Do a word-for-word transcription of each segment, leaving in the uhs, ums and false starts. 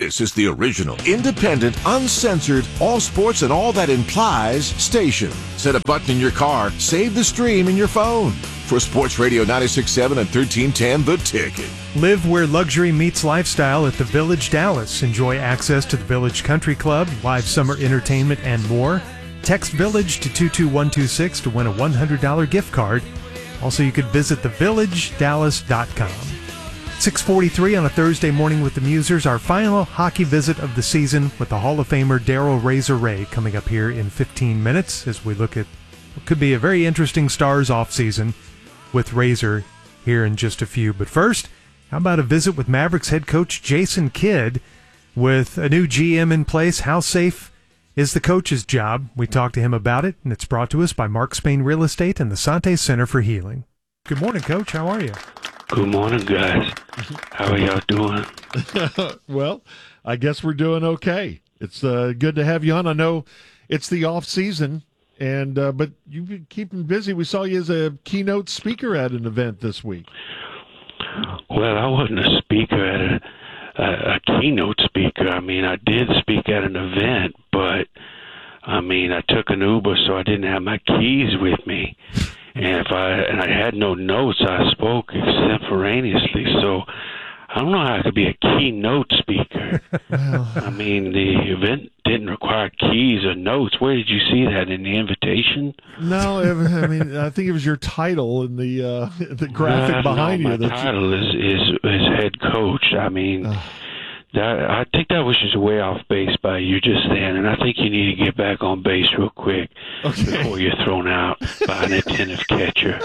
This is the original, independent, uncensored, all sports and all that implies station. Set a button in your car, save the stream in your phone. For Sports Radio ninety-six point seven and thirteen ten, The Ticket. Live where luxury meets lifestyle at the Village Dallas. Enjoy access to the Village Country Club, live summer entertainment, and more. Text VILLAGE to two two one two six to win a one hundred dollars gift card. Also, you could visit the village dallas dot com. six forty-three on a Thursday morning with the Musers, our final hockey visit of the season with the Hall of Famer Daryl Razor Ray coming up here in fifteen minutes as we look at what could be a very interesting Stars offseason with Razor here in just a few. But first, how about a visit with Mavericks head coach Jason Kidd? With a new G M in place, how safe is the coach's job? We talked to him about it, and it's brought to us by Mark Spain Real Estate and the Sante Center for Healing. Good morning, Coach. How are you? Good morning, guys. How are y'all doing? Well, I guess we're doing okay. It's uh, good to have you on. I know it's the off season, and uh, but you've been keeping busy. We saw you as a keynote speaker at an event this week. Well, I wasn't a speaker at a, a, a keynote speaker. I mean, I did speak at an event, but I mean, I took an Uber, so I didn't have my keys with me. And if I and I had no notes, I spoke extemporaneously. So I don't know how I could be a keynote speaker. Well, I mean, the event didn't require keys or notes. Where did you see that in the invitation? No, I mean, I think it was your title in the uh, the graphic uh, behind no, you. My that title you... is, is is head coach. I mean. Uh. That, I think that was just way off base by you just then, and I think you need to get back on base real quick okay. before you're thrown out by an attentive catcher.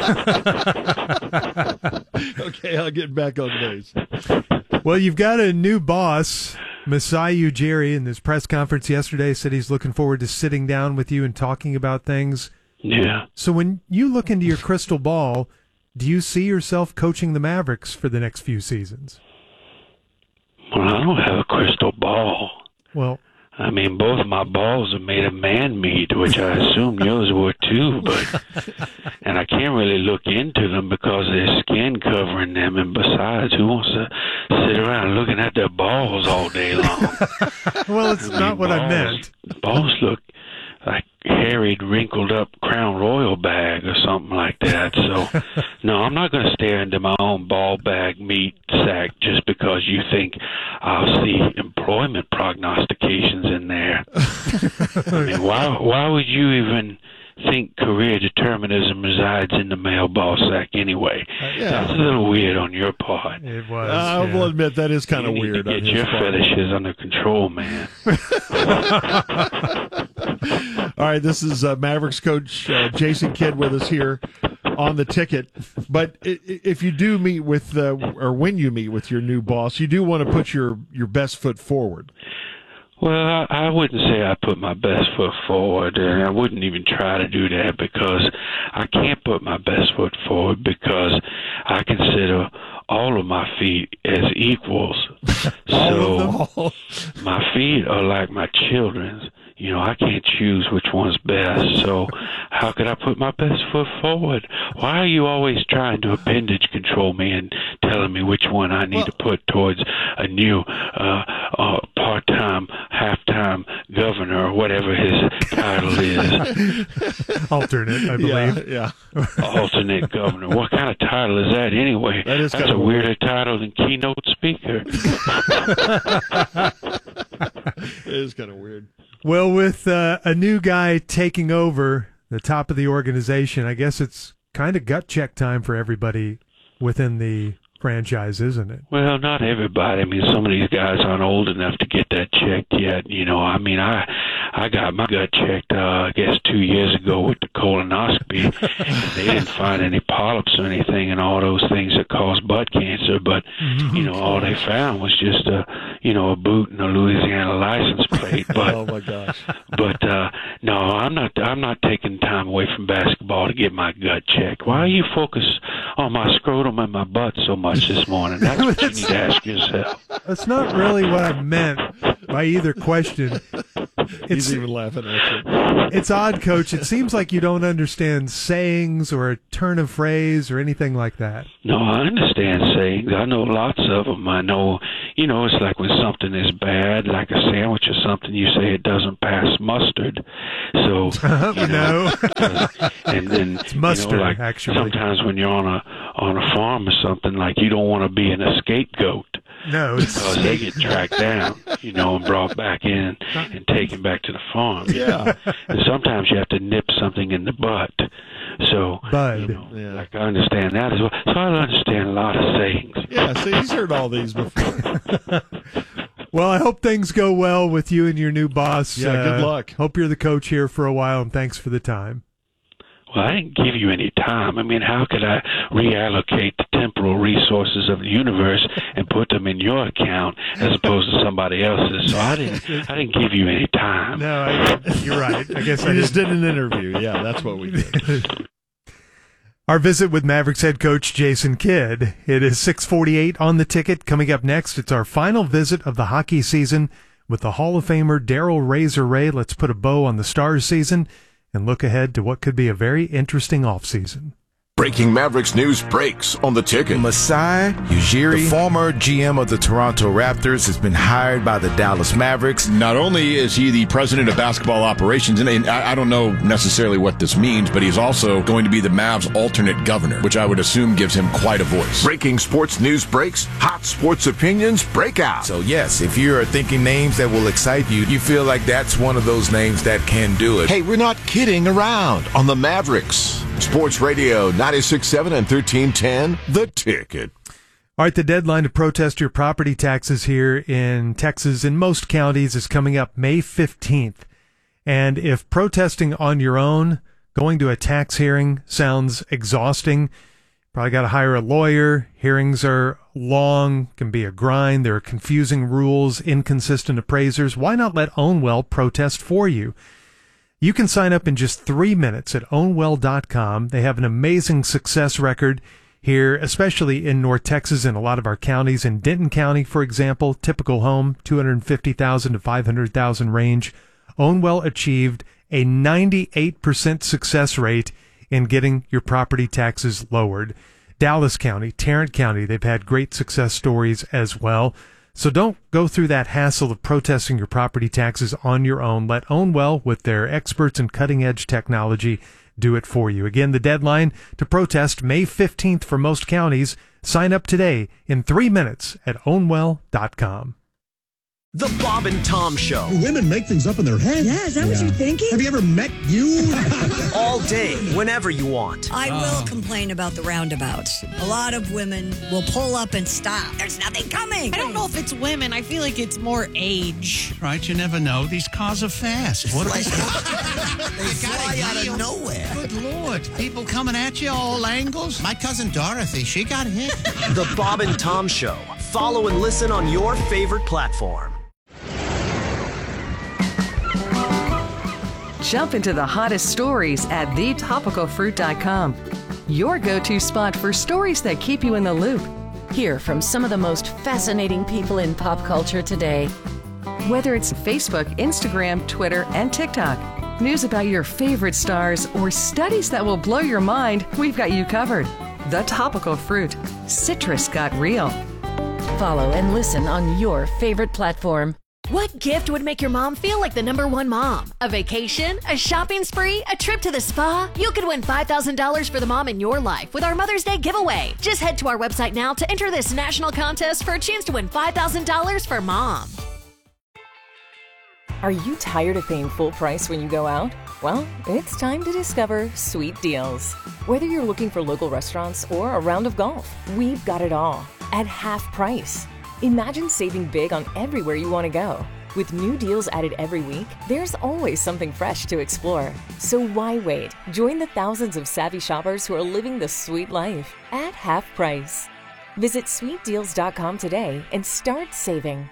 Okay, I'll get back on base. Well, you've got a new boss, Masai Ujiri, in his press conference yesterday said he's looking forward to sitting down with you and talking about things. Yeah. So when you look into your crystal ball, do you see yourself coaching the Mavericks for the next few seasons? Well, I don't have a crystal ball. Well, I mean, both of my balls are made of man meat, which I assume yours were too, but and I can't really look into them because there's skin covering them, and besides, who wants to sit around looking at their balls all day long? Well, it's I mean, not what balls, I meant. Balls look like harried, wrinkled up Crown Royal bag or something like that. So, no, I'm not going to stare into my own ball bag meat sack just because you think I'll see employment prognostications in there. I mean, why, why would you even think career determinism resides in the male ball sack anyway? Uh, yeah. That's a little weird on your part. It was. Uh, I yeah. will admit that is kind you of need weird. To get on his your part. fetishes under control, man. All right, this is uh, Mavericks coach uh, Jason Kidd with us here on The Ticket. But if you do meet with, uh, or when you meet with your new boss, you do want to put your, your best foot forward. Well, I, I wouldn't say I put my best foot forward, and I wouldn't even try to do that because I can't put my best foot forward because I consider all of my feet as equals. So my feet are like my children's. You know, I can't choose which one's best, so how could I put my best foot forward? Why are you always trying to appendage control me and telling me which one I need well, to put towards a new uh, uh, part-time, half-time governor or whatever his title is? Alternate, I believe. Yeah, yeah. Alternate governor. What kind of title is that anyway? That is That's a weirder weird. title than keynote speaker. It is kind of weird. Well, with uh, a new guy taking over the top of the organization, I guess it's kind of gut check time for everybody within the franchise, isn't it? Well, not everybody. I mean, some of these guys aren't old enough to get that checked yet. You know, I mean, I I got my gut checked, uh, I guess, two years ago with the colonoscopy. And they didn't find any polyps or anything and all those things that cause butt cancer. But, you know, all they found was just a, you know, a boot and a Louisiana license plate. But, oh, my gosh. But, uh, no, I'm not, I'm not taking time away from basketball to get my gut checked. Why are you focused on my scrotum and my butt so much this morning? That's what you need to ask yourself. That's not really what I meant by either question. It's, He's even laughing at you. It's odd, Coach. It seems like you don't understand sayings or a turn of phrase or anything like that. No, I understand sayings. I know lots of them. I know, you know, it's like when something is bad, like a sandwich or something, you say it doesn't pass mustard. So, you know, no. and then, it's mustard, you know, like actually. sometimes when you're on a on a farm or something, like you don't want to be in a scapegoat. No, it's... because they get tracked down, you know, and brought back in and taken back to the farm. Yeah. And sometimes you have to nip something in the butt. So, Bud. you know, Yeah. like I understand that as well. So I understand a lot of sayings. Yeah, see, he's heard all these before. Well, I hope things go well with you and your new boss. Yeah, good Uh, luck. Hope you're the coach here for a while, and thanks for the time. Well, I didn't give you any time. I mean, how could I reallocate the temporal resources of the universe and put them in your account as opposed to somebody else's? So I didn't. I didn't give you any time. No, I, you're right. I guess You I just didn't. did an interview. Yeah, that's what we did. Our visit with Mavericks head coach Jason Kidd. It is six forty-eight on the ticket. Coming up next, it's our final visit of the hockey season with the Hall of Famer Daryl Razor Ray. Let's put a bow on the Stars season and look ahead to what could be a very interesting offseason. Breaking Mavericks news breaks on the ticket. Masai Ujiri, the former G M of the Toronto Raptors, has been hired by the Dallas Mavericks. Not only is he the president of basketball operations, and I, I don't know necessarily what this means, but he's also going to be the Mavs' alternate governor, which I would assume gives him quite a voice. Breaking sports news breaks, hot sports opinions break out. So yes, if you are thinking names that will excite you, you feel like that's one of those names that can do it. Hey, we're not kidding around on the Mavericks. Sports Radio ninety-six point seven and thirteen ten, The Ticket. All right, the deadline to protest your property taxes here in Texas in most counties is coming up May fifteenth. And if protesting on your own, going to a tax hearing sounds exhausting, probably got to hire a lawyer. Hearings are long, can be a grind. There are confusing rules, inconsistent appraisers. Why not let Ownwell protest for you? You can sign up in just three minutes at ownwell dot com. They have an amazing success record here, especially in North Texas and a lot of our counties. In Denton County, for example, typical home, two hundred fifty thousand dollars to five hundred thousand dollars range. Ownwell achieved a ninety-eight percent success rate in getting your property taxes lowered. Dallas County, Tarrant County, they've had great success stories as well. So don't go through that hassle of protesting your property taxes on your own. Let Ownwell, with their experts in cutting-edge technology, do it for you. Again, the deadline to protest May fifteenth for most counties. Sign up today in three minutes at ownwell dot com. The Bob and Tom Show. Women make things up in their head. Yeah, is that what you're thinking? Have you ever met you? All day, whenever you want. I will complain about the roundabouts. A lot of women will pull up and stop. There's nothing coming. I don't know if it's women. I feel like it's more age. Right, you never know. These cars are fast. What They fly out of nowhere. Good Lord. People coming at you all angles. My cousin Dorothy, she got hit. The Bob and Tom Show. Follow and listen on your favorite platform. Jump into the hottest stories at the topical fruit dot com. Your go-to spot for stories that keep you in the loop. Hear from some of the most fascinating people in pop culture today. Whether it's Facebook, Instagram, Twitter, and TikTok, news about your favorite stars, or studies that will blow your mind, we've got you covered. The Topical Fruit. Citrus got real. Follow and listen on your favorite platform. What gift would make your mom feel like the number one mom? A vacation? A shopping spree? A trip to the spa? You could win five thousand dollars for the mom in your life with our Mother's Day giveaway. Just head to our website now to enter this national contest for a chance to win five thousand dollars for mom. Are you tired of paying full price when you go out? Well, it's time to discover Sweet Deals. Whether you're looking for local restaurants or a round of golf, we've got it all at half price. Imagine saving big on everywhere you want to go. With new deals added every week, there's always something fresh to explore. So why wait? Join the thousands of savvy shoppers who are living the sweet life at half price. Visit sweet deals dot com today and start saving.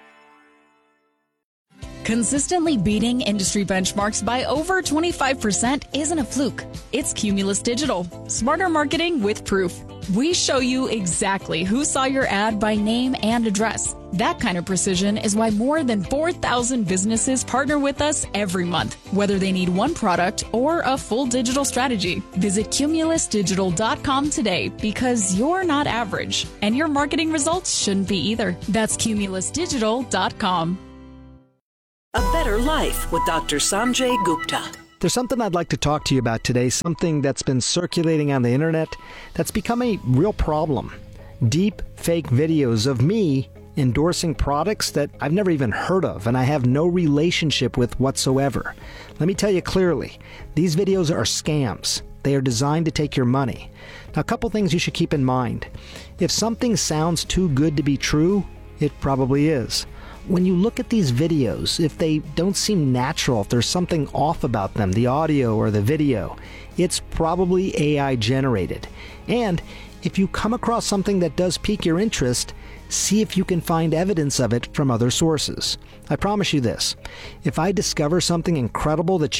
Consistently beating industry benchmarks by over twenty-five percent isn't a fluke. It's Cumulus Digital. Smarter marketing with proof. We show you exactly who saw your ad by name and address. That kind of precision is why more than four thousand businesses partner with us every month, whether they need one product or a full digital strategy. Visit Cumulus Digital dot com today because you're not average, and your marketing results shouldn't be either. That's Cumulus Digital dot com. A Better Life with Doctor Sanjay Gupta. There's something I'd like to talk to you about today, something that's been circulating on the internet that's become a real problem. Deep fake videos of me endorsing products that I've never even heard of and I have no relationship with whatsoever. Let me tell you clearly, these videos are scams. They are designed to take your money. Now, a couple things you should keep in mind. If something sounds too good to be true, it probably is. When you look at these videos, if they don't seem natural, if there's something off about them, the audio or the video, it's probably A I generated. And if you come across something that does pique your interest, see if you can find evidence of it from other sources. I promise you this, if I discover something incredible that